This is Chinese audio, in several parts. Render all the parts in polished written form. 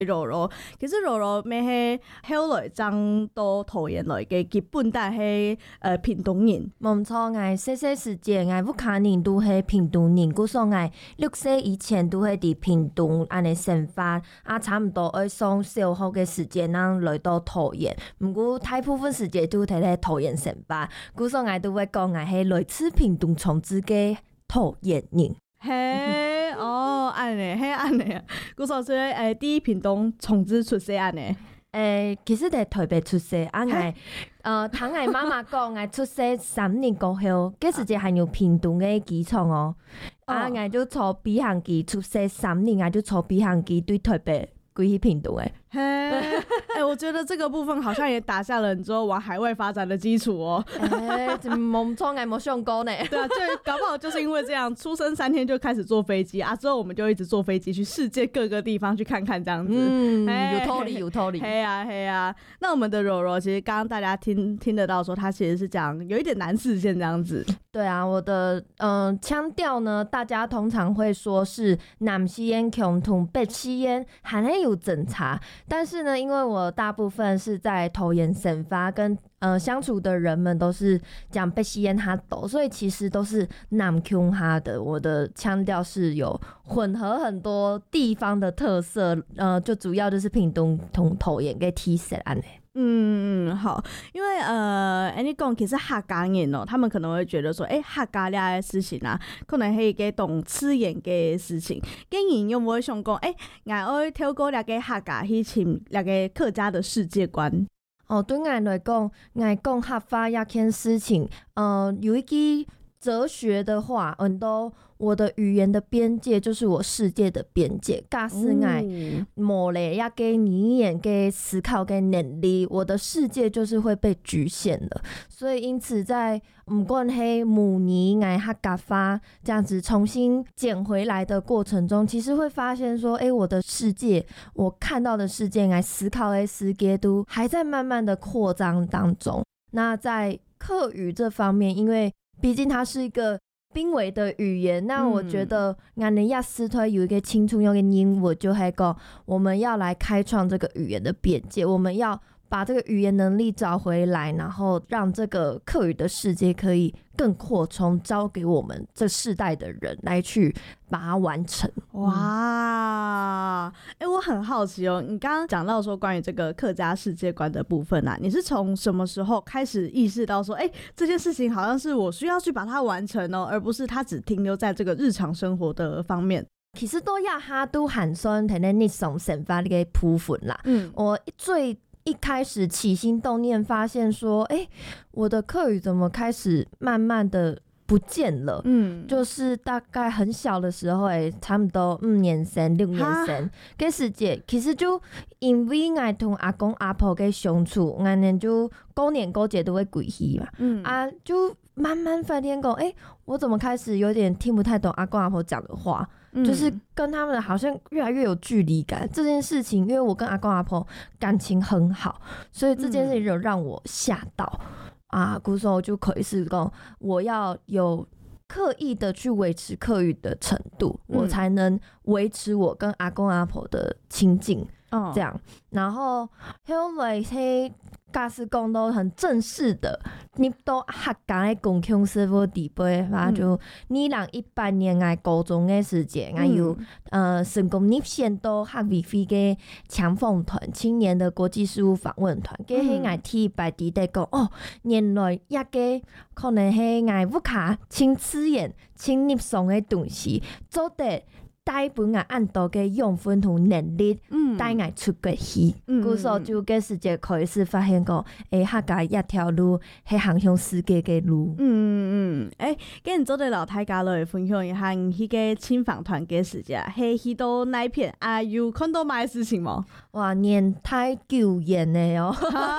柔柔，其實柔柔咩係後來將到桃園來嘅基本但係屏東人。 冇錯，我細細時節我烏卡人都係屏東人，故所我6歲以前都係佇屏東安尼生活，啊差唔多要上小學嘅時間咱來到桃園，毋過大部分時間都喺咧桃園生活，故所我都會講我係來自屏東從子嘅桃園人。 嘿，哦，安尼，嘿安尼啊，故所說第一屏東從子出世安尼。 其實係台北出世，啊我聽我媽媽講，我出世3年過後，嗰時就係有屏東嘅機場哦，啊我就坐飛航機出世3年，我就坐飛航機對台北歸去屏東誒。 我覺得這個部分好像也打下了你之後往海外發展的基礎哦。 冇錯，我冇想過呢。 對啊，就搞不好就是因為這樣，出生3天就開始坐飛機啊，之後我們就一直坐飛機去世界各個地方去看看，這樣子。 有道理，有道理。 嘿啊。那我們的柔柔，其實剛剛大家聽得到說，他其實是講有一點難實現這樣子。 對啊，我的腔調呢，大家通常會說是南西煙、強同北西煙，還係有偵查。但是呢，因為我大部分是在桃園生活，跟相處的人們都是講北西煙哈斗，所以其實都是南腔哈的。我的腔調是有混合很多地方的特色，就主要就是屏東同桃園嘅特色安尼。 好，因為你講其實客家人哦，他們可能會覺得說，客家呢嘅事情啊，可能係一個懂吃鹽嘅事情。竟然有冇想講，我要透過呢個客家去尋呢個客家的世界觀？ 對我來講，我講客家一件事情，有一句哲學的話，很多我的語言的邊界就是我世界的邊界。假使我冇了一個語言嘅思考嘅能力，我的世界就是會被局限的。所以因此在不管係母語我客家話這樣子重新撿回來的過程中，其實會發現說，我的世界，我看到的世界，我思考的世界都還在慢慢的擴張當中。那在客語這方面，因為畢竟它是一個瀕危的語言，那我覺得我們亞斯推有一個清楚用的英文，就係講我們要來開創這個語言的邊界，我們要把這個語言能力找回來，然後讓這個客語的世界可以更擴充，交給我們這世代的人來去把它完成。 哇，我很好奇哦，你剛剛講到說關於這個客家世界觀的部分啊，你是從什麼時候開始意識到說，這件事情好像是我需要去把它完成哦，而不是它只停留在這個日常生活的方面？ 其實都要它都含算喺日常生活嘅部分啦。我最一開始起心動念發現說，我的客語怎麼開始慢慢的不見了？就是大概很小的時候，差不多5年生、6年生嘅時節，其實就因為我同阿公阿婆嘅相處，我哋就過年過節都會歸去嘛，就慢慢發現講，我怎麼開始有點聽不太懂阿公阿婆講的話。就是跟他們好像越來越有距離感，這件事情，因為我跟阿公阿婆感情很好，所以這件事情就讓我嚇到啊！故說我就可以是講，我要有刻意的去維持客語的程度，我才能維持我跟阿公阿婆的親近，這樣。然後後來假使講到很正式的，入到客家的公共事務地位，就2018年我高中的時間，我有成功入選到客委會嘅搶訪團，青年的國際事務訪問團，嘅係我第一擺地得講，原來一個可能係我烏卡親自然親日常嘅東西，做得帶本我按到嘅養分同能力，帶我出國去，故所就嘅時節開始發現講，客家一條路係行向世界嘅路。 跟你做對老太家來分享一下你迄個親訪團嘅時節，係去到哪片啊？有看到咩事情冇？ 哇，年太久遠嘅哦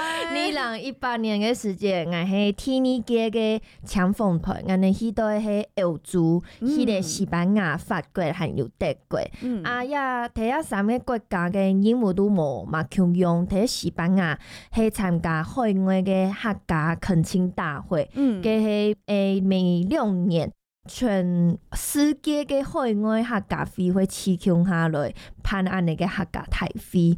！2018年嘅時節，我係天尼街嘅搶訪團，我哋去到係歐洲，去到西班牙、法國還有德國。睇下三個國家嘅英文都冇嘛強用，睇西班牙係參加海外嘅客家懇親大會，嘅係每2年全世界嘅海外客家會起強下來，辦安尼嘅客家大會。